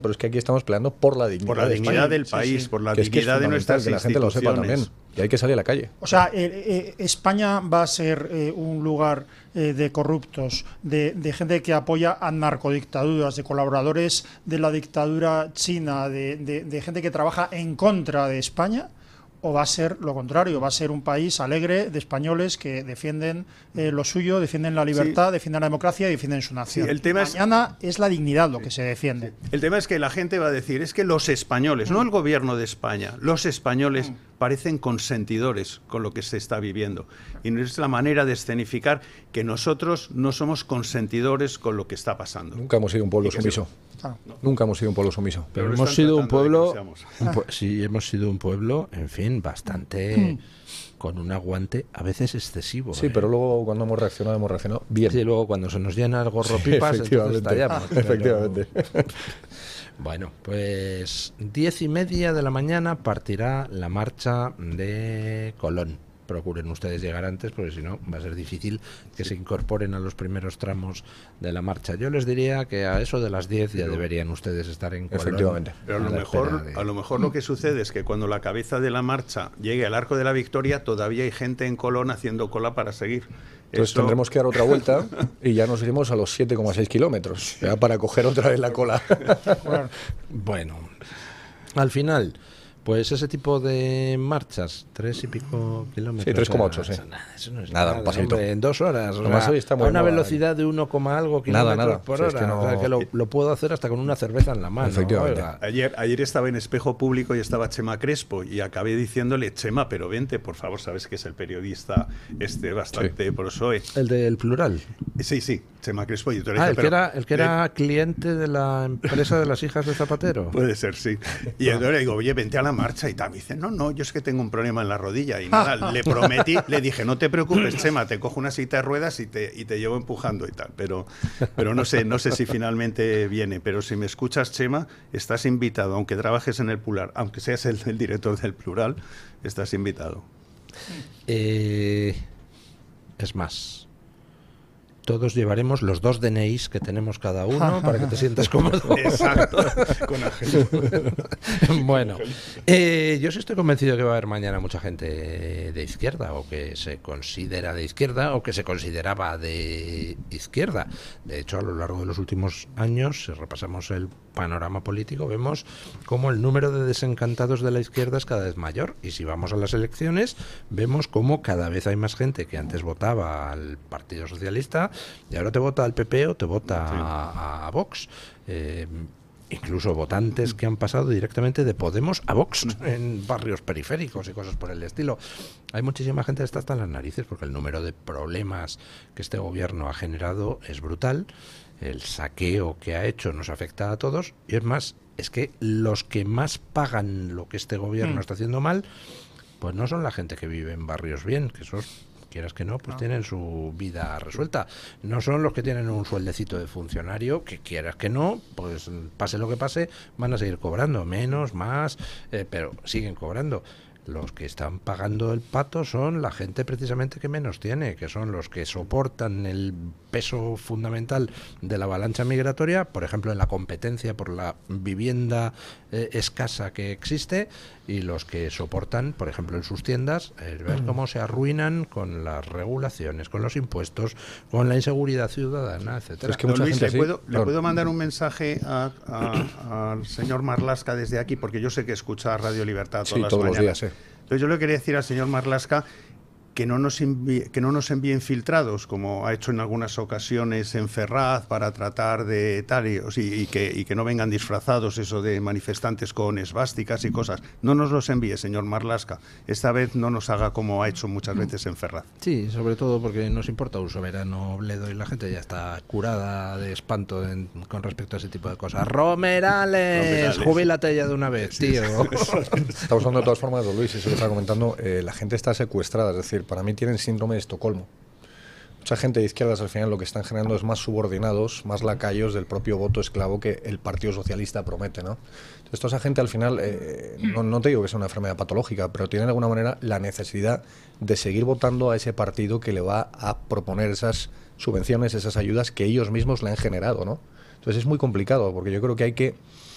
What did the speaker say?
Pero es que aquí estamos peleando por la dignidad, por la dignidad del sí, país, sí. por la que dignidad de nuestras que la gente lo sepa también. Y hay que salir a la calle. O sea, España va a ser un lugar de corruptos, de gente que apoya a narcodictaduras, de colaboradores de la dictadura china, de gente que trabaja en contra de España. ¿O va a ser lo contrario? Va a ser un país alegre de españoles que defienden lo suyo, defienden la libertad, sí, defienden la democracia y defienden su nación. Sí, el tema Mañana es la dignidad lo que se defiende. Sí. El tema es que la gente va a decir, es que los españoles, no el gobierno de España, los españoles parecen consentidores con lo que se está viviendo. Y no es la manera de escenificar que nosotros no somos consentidores con lo que está pasando. Nunca hemos sido un pueblo sumiso. Nunca hemos sido un pueblo sumiso. Pero hemos sido un pueblo, sí, hemos sido un pueblo, en fin, bastante con un aguante a veces excesivo. Sí, pero luego cuando hemos reaccionado bien. Sí, luego cuando se nos llena el gorro pipas, sí, entonces estallamos. Efectivamente. Bueno, pues 10:30 de la mañana partirá la marcha de Colón. Procuren ustedes llegar antes, porque si no va a ser difícil que se incorporen a los primeros tramos de la marcha. Yo les diría que a eso de las 10 ya deberían ustedes estar en Colón. Efectivamente. Pero a lo mejor lo que sucede es que cuando la cabeza de la marcha llegue al Arco de la Victoria, todavía hay gente en Colón haciendo cola para seguir. Entonces tendremos que dar otra vuelta y ya nos iremos a los 7,6 kilómetros, ya para coger otra vez la cola. Bueno, al final, pues ese tipo de marchas, 3 y pico kilómetros. Sí, 3,8, sí. Eso no es nada, un pasito. Hombre, en 2 horas. O sea, está muy a una velocidad de 1, algo kilómetros por hora. Es que no... O sea, que lo puedo hacer hasta con una cerveza en la mano. Efectivamente. Ayer estaba en Espejo Público y estaba Chema Crespo y acabé diciéndole, Chema, pero vente, por favor, sabes que es el periodista bastante prosoe. El del Plural. Sí, Chema Crespo. Y el que era cliente de la empresa de las hijas de Zapatero. Puede ser, sí. Y entonces le digo, oye, vente a la marcha y tal. Me dice, no, yo es que tengo un problema en la rodilla. Y nada, le prometí, le dije, no te preocupes, Chema, te cojo una silla de ruedas y te llevo empujando y tal. Pero no sé si finalmente viene. Pero si me escuchas, Chema, estás invitado, aunque trabajes en el Plural, aunque seas el director del Plural, estás invitado. Es más, todos llevaremos los 2 DNIs que tenemos cada uno para que te sientas cómodo. Exacto. Con Ángel. Bueno, yo sí estoy convencido que va a haber mañana mucha gente de izquierda, o que se considera de izquierda, o que se consideraba de izquierda. De hecho, a lo largo de los últimos años, si repasamos el panorama político, vemos cómo el número de desencantados de la izquierda es cada vez mayor. Y si vamos a las elecciones, vemos cómo cada vez hay más gente que antes votaba al Partido Socialista y ahora te vota al PP o te vota a Vox. Incluso votantes que han pasado directamente de Podemos a Vox en barrios periféricos y cosas por el estilo. Hay muchísima gente que está hasta en las narices porque el número de problemas que este gobierno ha generado es brutal. El saqueo que ha hecho nos afecta a todos y es más, es que los que más pagan lo que este gobierno está haciendo mal, pues no son la gente que vive en barrios bien, que esos, quieras que no, pues tienen su vida resuelta. No son los que tienen un sueldecito de funcionario, que quieras que no, pues pase lo que pase, van a seguir cobrando, menos, más, pero siguen cobrando. Los que están pagando el pato son la gente precisamente que menos tiene, que son los que soportan el peso fundamental de la avalancha migratoria, por ejemplo en la competencia por la vivienda escasa que existe, y los que soportan, por ejemplo en sus tiendas, ver cómo se arruinan con las regulaciones, con los impuestos, con la inseguridad ciudadana, etcétera. Es que mucha gente ¿le puedo mandar un mensaje al señor Marlaska desde aquí? Porque yo sé que escucha Radio Libertad todas las mañanas. Los días, Entonces yo le quería decir al señor Marlaska que no nos envíe infiltrados, como ha hecho en algunas ocasiones en Ferraz, para tratar de tal, y que no vengan disfrazados eso de manifestantes con esvásticas y cosas. No nos los envíe, señor Marlaska. Esta vez no nos haga como ha hecho muchas veces en Ferraz. Sí, sobre todo porque nos importa un soberano bledo y la gente ya está curada de espanto con respecto a ese tipo de cosas. Romerales, jubílate ya de una vez, tío. Estamos hablando de todas formas, don Luis, y se lo estaba comentando, la gente está secuestrada, es decir, para mí tienen síndrome de Estocolmo. Mucha gente de izquierdas al final lo que están generando es más subordinados, más lacayos del propio voto esclavo que el Partido Socialista promete, ¿no? Entonces toda esa gente al final, no te digo que sea una enfermedad patológica, pero tiene de alguna manera la necesidad de seguir votando a ese partido que le va a proponer esas subvenciones, esas ayudas que ellos mismos le han generado, ¿no? Entonces es muy complicado, porque yo creo que hay que